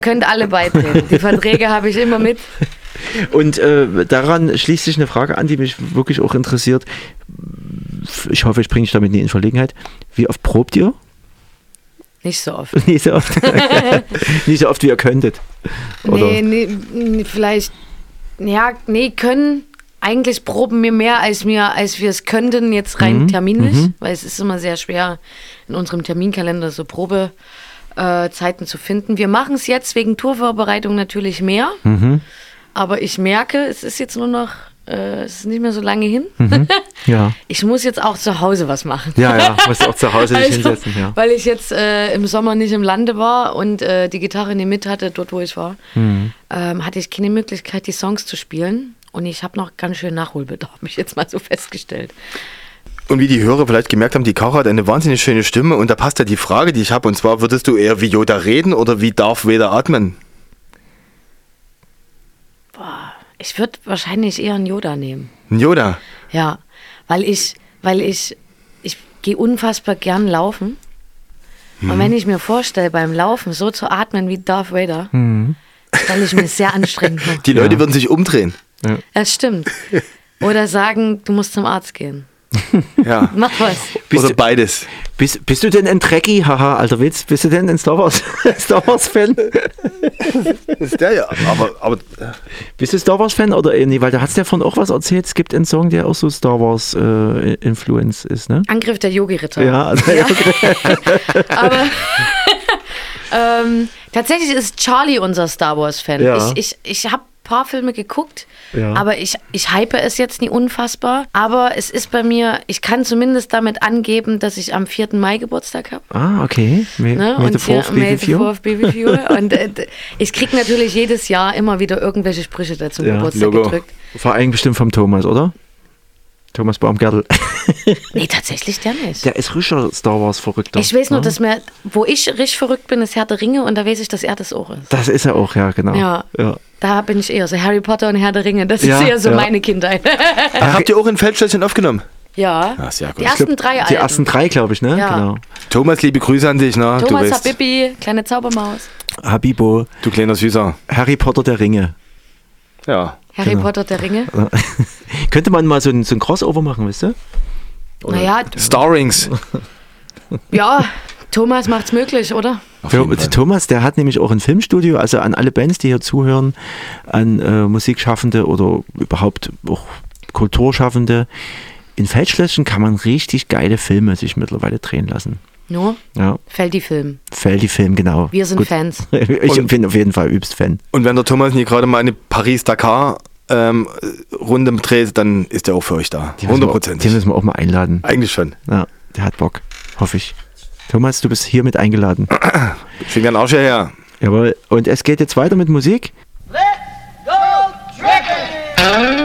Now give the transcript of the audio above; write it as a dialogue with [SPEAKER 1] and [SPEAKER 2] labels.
[SPEAKER 1] Könnt alle beitreten. Die Verträge habe ich immer mit.
[SPEAKER 2] Und daran schließt sich eine Frage an, die mich wirklich auch interessiert. Ich hoffe, ich bringe dich damit nie in Verlegenheit. Wie oft probt ihr?
[SPEAKER 1] Nicht so oft.
[SPEAKER 2] Nicht so oft. Nicht so oft, wie ihr könntet. Oder?
[SPEAKER 1] Nee, vielleicht. Ja, können. Eigentlich proben wir mehr, als wir es könnten, jetzt rein terminlich. Weil es ist immer sehr schwer, in unserem Terminkalender so Probezeiten zu finden. Wir machen es jetzt wegen Tourvorbereitung natürlich mehr. Aber ich merke, es ist jetzt nur noch, es ist nicht mehr so lange hin. Ja. Ich muss jetzt auch zu Hause was machen.
[SPEAKER 2] Ja, musst auch zu Hause dich hinsetzen. Ja.
[SPEAKER 1] Weil ich jetzt im Sommer nicht im Lande war und die Gitarre nicht mit hatte, dort wo ich war, hatte ich keine Möglichkeit, die Songs zu spielen. Und ich habe noch ganz schön Nachholbedarf, habe ich jetzt mal so festgestellt.
[SPEAKER 3] Und wie die Hörer vielleicht gemerkt haben, die Kara hat eine wahnsinnig schöne Stimme und da passt ja die Frage, die ich habe, und zwar, würdest du eher wie Yoda reden oder wie Darth Vader atmen?
[SPEAKER 1] Boah, ich würde wahrscheinlich eher einen Yoda nehmen.
[SPEAKER 3] Ein Yoda?
[SPEAKER 1] Ja, weil ich gehe unfassbar gern laufen. Und wenn ich mir vorstelle, beim Laufen so zu atmen wie Darth Vader, stelle ich mir sehr anstrengend vor.
[SPEAKER 3] Die Leute würden sich umdrehen.
[SPEAKER 1] Ja. Das stimmt. Oder sagen, du musst zum Arzt gehen.
[SPEAKER 3] Ja.
[SPEAKER 1] Mach was.
[SPEAKER 3] Oder beides.
[SPEAKER 2] Bist du denn ein Trekkie? Haha, alter Witz. Bist du denn ein Star Wars-Fan?
[SPEAKER 3] Das ist der ja. Aber
[SPEAKER 2] bist du Star Wars-Fan oder nee? Weil da hat es ja von auch was erzählt. Es gibt einen Song, der auch so Star Wars-Influence ist, ne?
[SPEAKER 1] Angriff der Yogi-Ritter.
[SPEAKER 2] Ja, also
[SPEAKER 1] ja. Aber tatsächlich ist Charlie unser Star Wars-Fan.
[SPEAKER 2] Ja.
[SPEAKER 1] Ich habe ein paar Filme geguckt, aber ich hype es jetzt nicht unfassbar. Aber es ist bei mir, ich kann zumindest damit angeben, dass ich am 4. Mai Geburtstag habe.
[SPEAKER 2] Ah, okay. May the 4th be with you.
[SPEAKER 1] Und ich kriege natürlich jedes Jahr immer wieder irgendwelche Sprüche dazu Geburtstag gedrückt.
[SPEAKER 2] Vor allem bestimmt vom Thomas, oder? Thomas Baumgärtel.
[SPEAKER 1] Nee, tatsächlich der nicht.
[SPEAKER 2] Der ist richtiger Star Wars Verrückter.
[SPEAKER 1] Ich weiß nur, dass wo ich richtig verrückt bin, ist Herr der Ringe und da weiß ich, dass er das auch ist.
[SPEAKER 2] Das ist er auch, ja, genau.
[SPEAKER 1] Ja. Da bin ich eher so Harry Potter und Herr der Ringe, das ist eher so meine Kindheit.
[SPEAKER 3] Habt ihr auch in Feldschlösschen aufgenommen?
[SPEAKER 1] Ja,
[SPEAKER 3] sehr gut.
[SPEAKER 1] Die ersten 3 Alben.
[SPEAKER 2] Die ersten 3, glaube ich, ne?
[SPEAKER 1] Ja.
[SPEAKER 2] Genau.
[SPEAKER 3] Thomas, liebe Grüße an dich. Ne?
[SPEAKER 1] Thomas,
[SPEAKER 3] du
[SPEAKER 1] Habibi, kleine Zaubermaus.
[SPEAKER 2] Habibo.
[SPEAKER 3] Du kleiner Süßer.
[SPEAKER 2] Harry Potter der Ringe.
[SPEAKER 3] Ja.
[SPEAKER 1] Harry Potter der Ringe.
[SPEAKER 2] Könnte man mal so ein Crossover machen, wisst ihr?
[SPEAKER 1] Naja.
[SPEAKER 3] Starrings.
[SPEAKER 1] Ja, Thomas macht's möglich, oder?
[SPEAKER 2] Thomas, der hat nämlich auch ein Filmstudio, also an alle Bands, die hier zuhören, an Musikschaffende oder überhaupt auch Kulturschaffende. In Feldschlösschen kann man richtig geile Filme sich mittlerweile drehen lassen.
[SPEAKER 1] No?
[SPEAKER 2] Ja.
[SPEAKER 1] Feldi-Film,
[SPEAKER 2] genau.
[SPEAKER 1] Wir sind
[SPEAKER 2] Gut.
[SPEAKER 1] Fans.
[SPEAKER 2] Ich bin auf jeden Fall übelst Fan.
[SPEAKER 3] Und wenn der Thomas nie gerade mal eine Paris-Dakar Runde dreht, dann ist er auch für euch da. 100%.
[SPEAKER 2] Den müssen wir auch mal einladen.
[SPEAKER 3] Eigentlich schon.
[SPEAKER 2] Ja, der hat Bock, hoffe ich. Thomas, du bist hiermit eingeladen.
[SPEAKER 3] Finger an Arsch her.
[SPEAKER 2] Jawohl. Und es geht jetzt weiter mit Musik.
[SPEAKER 4] Let's go Trekkers!